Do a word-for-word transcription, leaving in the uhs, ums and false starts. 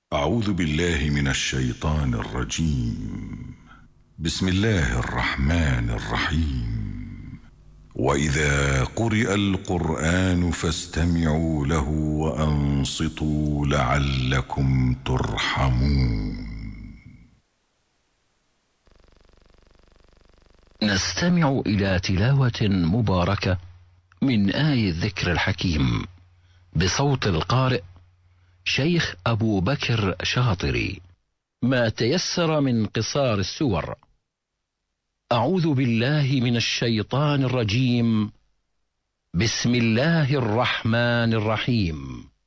أعوذ بالله من الشيطان الرجيم. بسم الله الرحمن الرحيم. وإذا قرئ القرآن فاستمعوا له وأنصتوا لعلكم ترحمون. نستمع إلى تلاوة مباركة من آي الذكر الحكيم بصوت القارئ شيخ أبو بكر شاطري، ما تيسر من قصار السور. أعوذ بالله من الشيطان الرجيم. بسم الله الرحمن الرحيم.